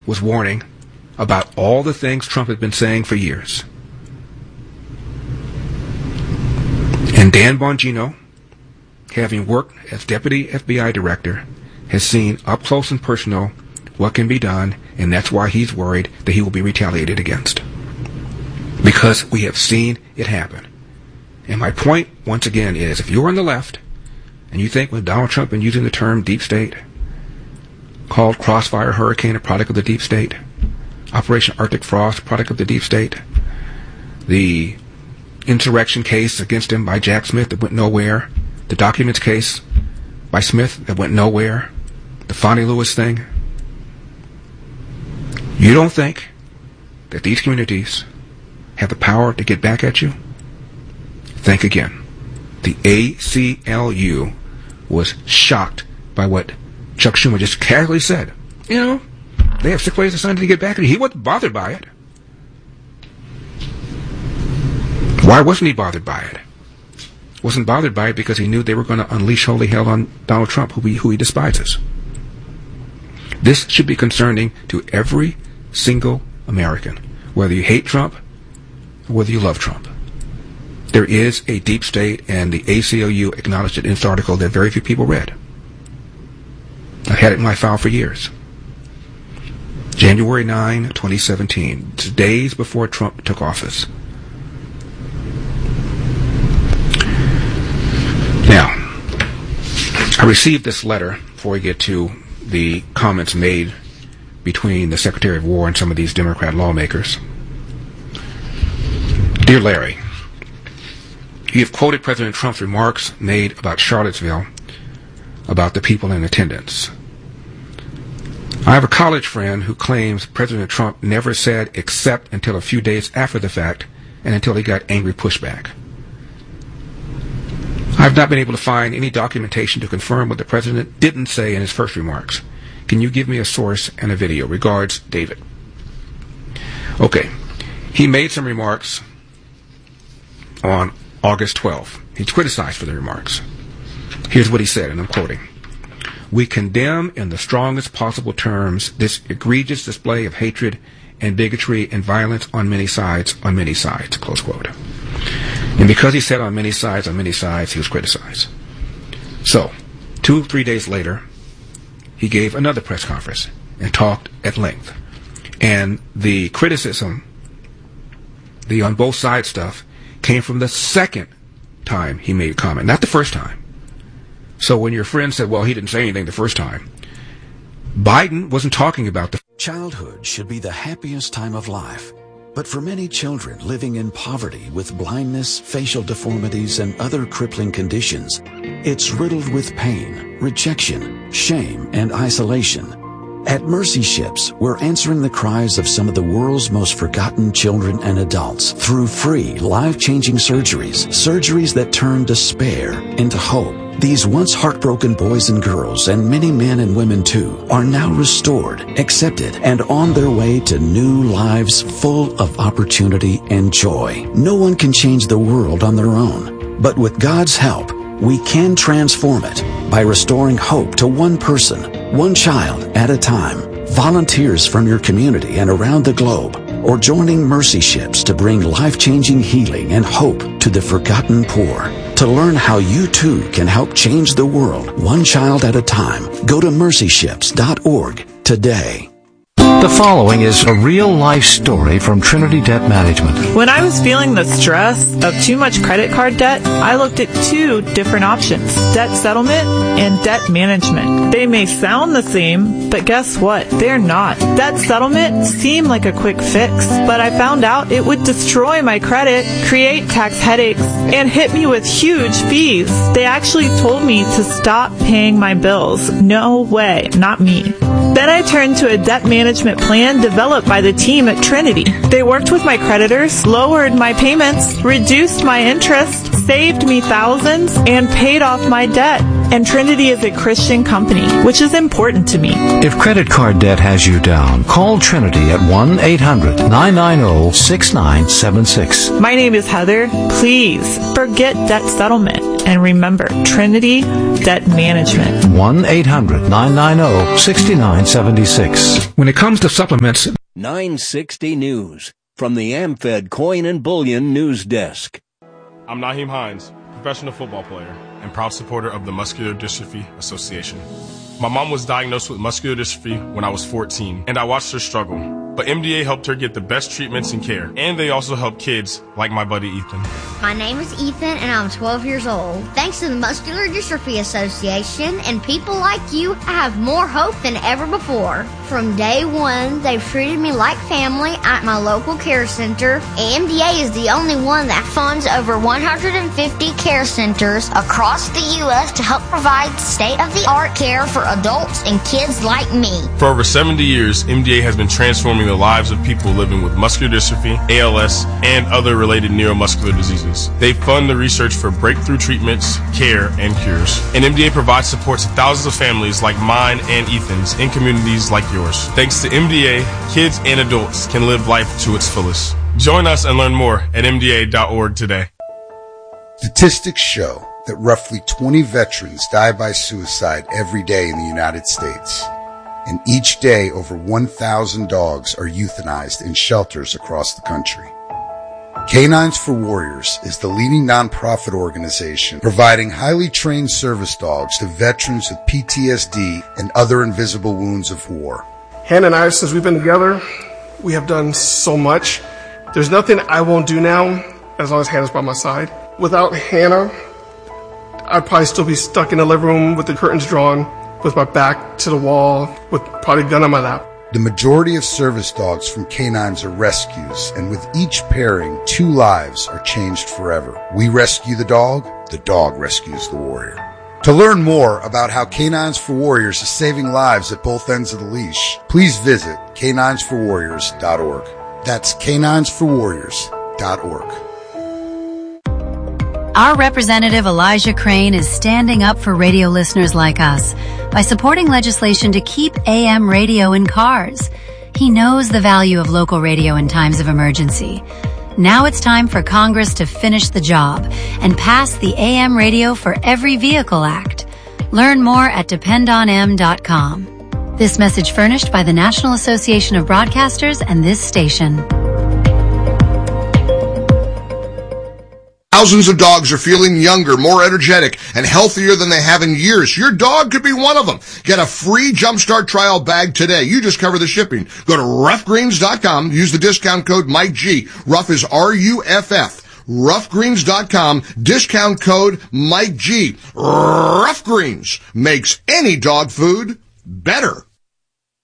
was warning about all the things Trump had been saying for years. And Dan Bongino, having worked as Deputy FBI Director, has seen up close and personal what can be done, and that's why he's worried that he will be retaliated against. Because we have seen it happen. And my point, once again, is if you're on the left, and you think when Donald Trump been using the term deep state, called Crossfire Hurricane a product of the deep state, Operation Arctic Frost, product of the deep state, the insurrection case against him by Jack Smith that went nowhere, the documents case by Smith that went nowhere, the Fonnie Lewis thing. You don't think that these communities have the power to get back at you? Think again. The ACLU was shocked by what Chuck Schumer just casually said. You know, they have 6 ways of Sunday to get back at you. He wasn't bothered by it. Why wasn't he bothered by it? Wasn't bothered by it because he knew they were going to unleash holy hell on Donald Trump, who he despises. This should be concerning to every single American, whether you hate Trump or whether you love Trump. There is a deep state, and the ACLU acknowledged it in this article that very few people read. I've had it in my file for years. January 9, 2017, days before Trump took office. Now, I received this letter before we get to the comments made between the Secretary of War and some of these Democrat lawmakers. Dear Larry, you have quoted President Trump's remarks made about Charlottesville about the people in attendance. I have a college friend who claims President Trump never said except until a few days after the fact and until he got angry pushback. I have not been able to find any documentation to confirm what the President didn't say in his first remarks. Can you give me a source and a video? Regards, David. Okay. He made some remarks on August 12th. He's criticized for the remarks. Here's what he said, and I'm quoting. We condemn in the strongest possible terms this egregious display of hatred and bigotry and violence on many sides, close quote. And because he said on many sides, he was criticized. So, 2-3 days later, he gave another press conference and talked at length. And the criticism, the on both sides stuff, came from the second time he made a comment, not the first time. So when your friend said, well, he didn't say anything the first time, Biden wasn't talking about the... Childhood should be the happiest time of life. But for many children living in poverty with blindness, facial deformities, and other crippling conditions, it's riddled with pain, rejection, shame, and isolation. At Mercy Ships, we're answering the cries of some of the world's most forgotten children and adults through free, life-changing surgeries that turn despair into hope. These once heartbroken boys and girls, and many men and women too, are now restored, accepted, and on their way to new lives full of opportunity and joy. No one can change the world on their own, but with God's help, we can transform it by restoring hope to one person, one child at a time. Volunteers from your community and around the globe, or joining Mercy Ships to bring life-changing healing and hope to the forgotten poor. To learn how you too can help change the world one child at a time, go to mercyships.org today. The following is a real-life story from Trinity Debt Management. When I was feeling the stress of too much credit card debt, I looked at 2 different options, debt settlement and debt management. They may sound the same, but guess what? They're not. Debt settlement seemed like a quick fix, but I found out it would destroy my credit, create tax headaches, and hit me with huge fees. They actually told me to stop paying my bills. No way, not me. Then I turned to a debt management plan developed by the team at Trinity. They worked with my creditors, lowered my payments, reduced my interest, saved me thousands, and paid off my debt. And Trinity is a Christian company, which is important to me. If credit card debt has you down, call Trinity at 1-800-990-6976. My name is Heather. Please forget debt settlement. And remember, Trinity Debt Management. 1-800-990-6976. When it comes to supplements, 960 News from the AmFed Coin and Bullion News Desk. I'm Naheem Hines, professional football player and proud supporter of the Muscular Dystrophy Association. My mom was diagnosed with muscular dystrophy when I was 14, and I watched her struggle. But MDA helped her get the best treatments and care, and they also help kids like my buddy Ethan. My name is Ethan, and I'm 12 years old. Thanks to the Muscular Dystrophy Association and people like you, I have more hope than ever before. From day one, they've treated me like family at my local care center. AMDA is the only one that funds over 150 care centers across the U.S. to help provide state-of-the-art care for adults and kids like me. For over 70 years, MDA has been transforming the lives of people living with muscular dystrophy, ALS, and other related neuromuscular diseases. They fund the research for breakthrough treatments, care, and cures. And MDA provides support to thousands of families like mine and Ethan's in communities like yours. Thanks to MDA, kids and adults can live life to its fullest. Join us and learn more at MDA.org today. Statistics show that roughly 20 veterans die by suicide every day in the United States. And each day, over 1,000 dogs are euthanized in shelters across the country. Canines for Warriors is the leading nonprofit organization providing highly trained service dogs to veterans with PTSD and other invisible wounds of war. Hannah and I, since we've been together, we have done so much. There's nothing I won't do now as long as Hannah's by my side. Without Hannah, I'd probably still be stuck in the living room with the curtains drawn, with my back to the wall, with probably a gun on my lap. The majority of service dogs from canines are rescues, and with each pairing, 2 lives are changed forever. We rescue the dog rescues the warrior. To learn more about how Canines for Warriors is saving lives at both ends of the leash, please visit caninesforwarriors.org. That's caninesforwarriors.org. Our representative Elijah Crane is standing up for radio listeners like us by supporting legislation to keep AM radio in cars. He knows the value of local radio in times of emergency. Now it's time for Congress to finish the job and pass the AM Radio for Every Vehicle Act. Learn more at dependonm.com. This message furnished by the National Association of Broadcasters and this station. Thousands of dogs are feeling younger, more energetic, and healthier than they have in years. Your dog could be one of them. Get a free Jumpstart trial bag today. You just cover the shipping. Go to roughgreens.com. Use the discount code Mike G. Rough is R-U-F-F. Roughgreens.com. Discount code Mike G. Rough Greens makes any dog food better.